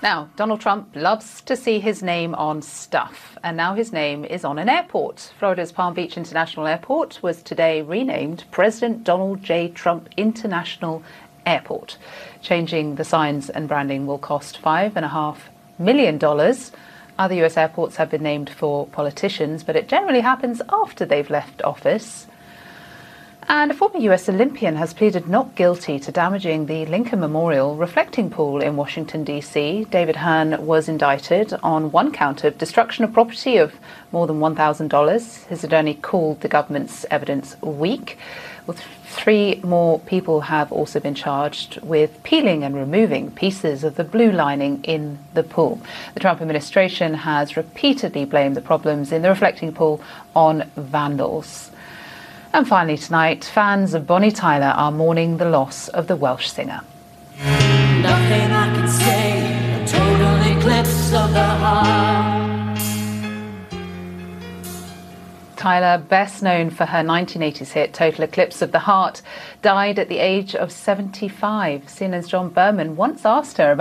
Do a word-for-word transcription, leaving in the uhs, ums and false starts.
Now, Donald Trump loves to see his name on stuff, and now his name is on an airport. Florida's Palm Beach International Airport was today renamed President Donald J. Trump International Airport. Changing the signs and branding will cost five and a half million dollars. Other U S airports have been named for politicians, but it generally happens after they've left office. And a former U S Olympian has pleaded not guilty to damaging the Lincoln Memorial reflecting pool in Washington, D C David Hearn was indicted on one count of destruction of property of more than one thousand dollars. His attorney called the government's evidence weak. Well, three more people have also been charged with peeling and removing pieces of the blue lining in the pool. The Trump administration has repeatedly blamed the problems in the reflecting pool on vandals. And finally tonight, fans of Bonnie Tyler are mourning the loss of the Welsh singer. Nothing I can say, a total eclipse of the heart. Tyler, best known for her nineteen eighties hit Total Eclipse of the Heart, died at the age of seventy-five. C N N's John Berman once asked her about